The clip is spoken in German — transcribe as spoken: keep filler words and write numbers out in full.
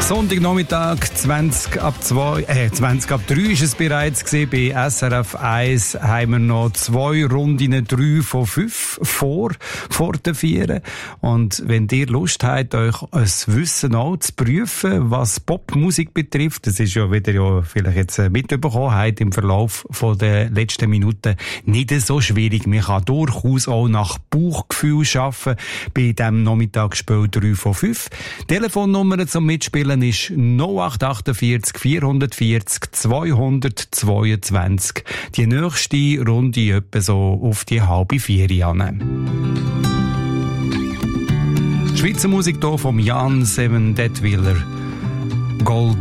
Sonntagnachmittag, zwanzig ab zwei, äh, zwanzig ab drei ist es bereits gewesen. Bei S R F eins haben wir noch zwei Runden, drei von fünf vor, vor den vier. Und wenn ihr Lust habt, euch ein Wissen auch zu prüfen, was Popmusik betrifft, das ist ja wieder ja vielleicht jetzt mitbekommen habt im Verlauf von der letzten Minuten, nicht so schwierig. Man kann durchaus auch nach Bauchgefühl arbeiten bei diesem Nachmittagsspiel drei von fünf. Telefonnummer zum Mitspielen ist null acht achtundvierzig vierhundertvierzig zweihundertzweiundzwanzig. Die nächste Runde etwa so auf die halbe vier an. Schweizer Musik hier vom Jan Seven Detwiller. Gold.